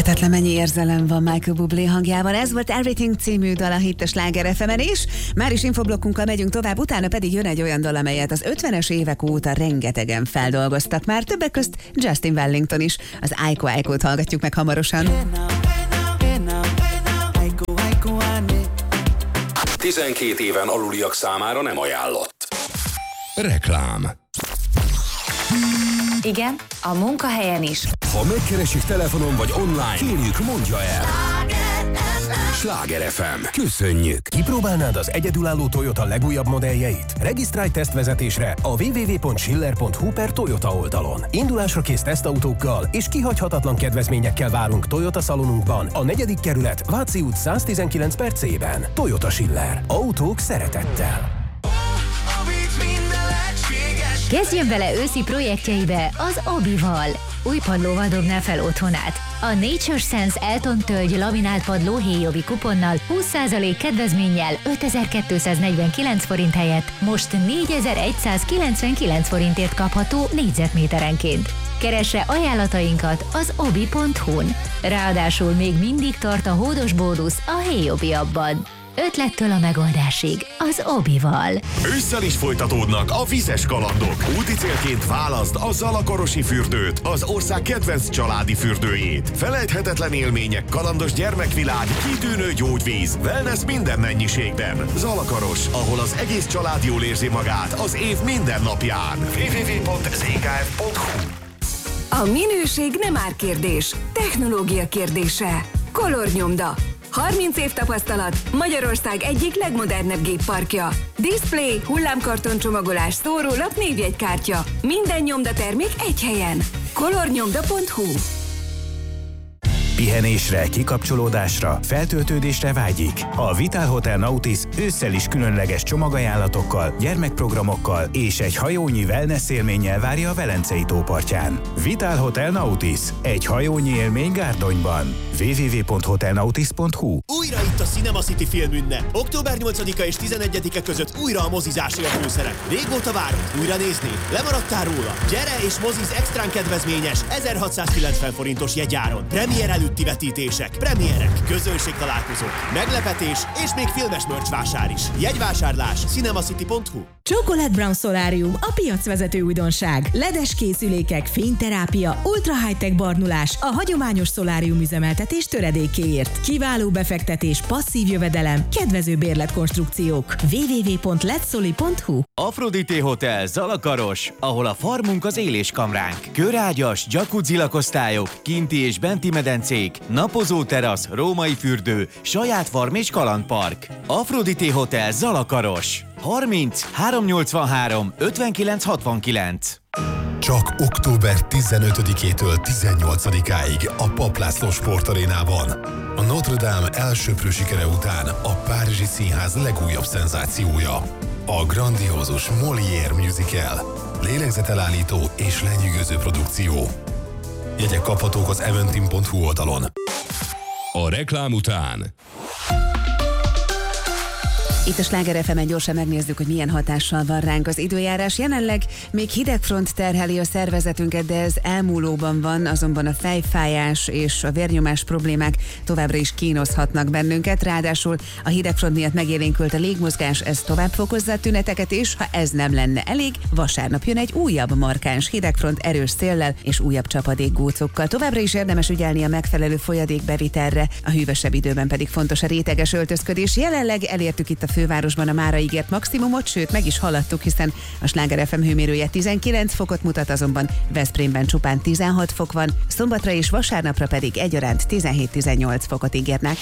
Hihetetlen mennyi érzelem van Michael Bublé hangjában. Ez volt Everything című dal a Hit Sláger FM-en is. Már is infoblokkunkkal megyünk tovább, utána pedig jön egy olyan dal, amelyet az 50-es évek óta rengetegen feldolgoztak már, többek közt Justin Wellington is. Az Aiko Aikót hallgatjuk meg hamarosan. 12 éven aluliak számára nem ajánlott. Reklám. Igen, a munkahelyen is. Ha megkeresik telefonon vagy online, kérjük, mondja el. Sláger FM. Köszönjük. Kipróbálnád az egyedülálló Toyota legújabb modelljeit? Regisztrálj tesztvezetésre a www.schiller.hu/Toyota oldalon. Indulásra kész tesztautókkal és kihagyhatatlan kedvezményekkel várunk Toyota szalonunkban, a 4. kerület, Váci út 119/C-ben. Toyota Schiller. Autók szeretettel. Kezdjen bele őszi projektjeibe az Obival. Új padlóval dobná fel otthonát. A Nature Sense Elton tölgy laminált padló héjobi kuponnal 20% kedvezménnyel 5249 forint helyett most 4199 forintért kapható négyzetméterenként. Keresse ajánlatainkat az obi.hu-n. Ráadásul még mindig tart a hódos bónusz a héjobi abban. Ötlettől a megoldásig az Obival. Ősszel is folytatódnak a vizes kalandok. Úti célként válaszd a Zalakarosi fürdőt, az ország kedvenc családi fürdőjét. Felejthetetlen élmények, kalandos gyermekvilág, kitűnő gyógyvíz, wellness minden mennyiségben. Zalakaros, ahol az egész család jól érzi magát az év minden napján. www.zkf.hu. A minőség nem árkérdés, technológia kérdése. Color-nyomda. 30 év tapasztalat, Magyarország egyik legmodernebb gépparkja. Display, hullámkarton csomagolás, szórólap, névjegykártya. Minden nyomdatermék egy helyen. Color-nyomda.hu. Pihenésre, kikapcsolódásra, feltöltődésre vágyik. A Vitál Hotel Nautis ősszel is különleges csomagajánlatokkal, gyermekprogramokkal és egy hajónyi wellness élménnyel várja a Velencei tópartján. Vitál Hotel Nautis, egy hajónyi élmény Gárdonyban. www.hotelnautis.hu. Újra itt a Cinema City filmünne. Október 8-a és 11-e között újra a mozizásé a főszerep. Régóta várod? Újra nézni? Lemaradtál róla? Gyere és moziz extrán kedvezményes 1690 forintos jegyáron. Premier előtti vetítések, premierek, közönségtalálkozók, meglepetés és még filmes mörcsvásár is. Jegyvásárlás cinemacity.hu. Chocolate Brown Solarium, a piacvezető újdonság. Ledes készülékek, fényterápia, ultra high-tech barnulás, a hagyományos szolárium üzemeltetés töredékéért. Kiváló befektetés, passzív jövedelem, kedvező bérletkonstrukciók. www.letsoli.hu. Aphrodite Hotel Zalakaros, ahol a farmunk az éléskamránk. Körágyas, jacuzzi lakosztályok, kinti és benti medencék, napozó terasz, római fürdő, saját farm és kalandpark. Aphrodite Hotel Zalakaros. 30 383 59 69. Csak október 15-től 18-áig a Papp László Sportarénában. A Notre Dame elsöprő sikere után a Párizsi Színház legújabb szenzációja. A grandiózus Molière musical. Lélegzetelállító és lenyűgöző produkció. Jegyek kaphatók az eventim.hu oldalon. A reklám után. Itt a Sláger FM-en gyorsan megnézzük, hogy milyen hatással van ránk az időjárás. Jelenleg még hidegfront terheli a szervezetünket, de ez elmúlóban van, azonban a fejfájás és a vérnyomás problémák továbbra is kínozhatnak bennünket. Ráadásul a hidegfront miatt megélénkült a légmozgás, ez tovább fokozza a tüneteket, és ha ez nem lenne elég, vasárnap jön egy újabb markáns hidegfront erős széllel és újabb csapadékgócokkal. Továbbra is érdemes ügyelni a megfelelő folyadékbevitelre, a hűvösebb időben pedig fontos a réteges öltözködés. Jelenleg elértük itt a fővárosban a mára ígért maximumot, sőt meg is haladtuk, hiszen a Sláger FM hőmérője 19 fokot mutat, azonban Veszprémben csupán 16 fok van, szombatra és vasárnapra pedig egyaránt 17-18 fokot ígérnek.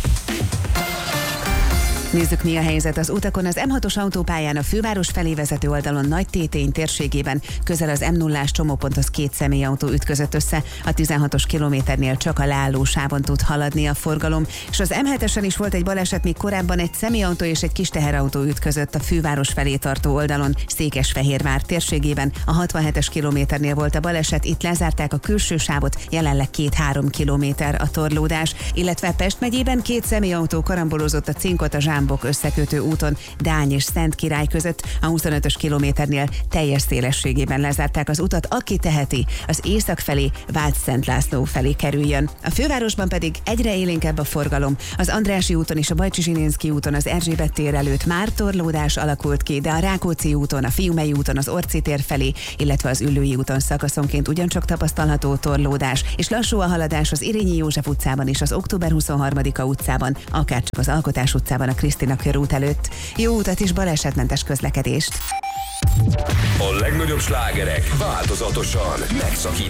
Nézzük, mi a helyzet az utakon. Az M6-os autópályán a főváros felé vezető oldalon Nagy-Tétény térségében közel az M0-ás csomóponthoz két személyautó ütközött össze. A 16-os kilométernél csak a leálló sávon tud haladni a forgalom, és az M7-esen is volt egy baleset, még korábban egy személyautó és egy kis teherautó ütközött a főváros felé tartó oldalon Székesfehérvár térségében. A 67-es kilométernél volt a baleset, itt lezárták a külső sávot, jelenleg 2-3 kilométer a torlódás, illetve Pest megyében két személyautó karambolozott a Cinkot a Zsámbor Dombok összekötő úton Dány és Szent Király között a 25-ös kilométernél teljes szélességében lezárták az utat, aki teheti, az észak felé Vácszent László felé kerüljön. A fővárosban pedig egyre élénkebb a forgalom. Az Andrássy úton és a Bajcsi Zsilinszky úton az Erzsébet tér előtt már torlódás alakult ki, de a Rákóczi úton, a Fiumei úton az Orci tér felé, illetve az Üllői úton szakaszonként ugyancsak tapasztalható torlódás, és lassú a haladás az Irényi József utcában és az Október 23-a utcában, akárcsak az Alkotás utcában a Krisztina körút előtt. Jó utat és balesetmentes közlekedést! A legnagyobb slágerek változatosan megszakítottak.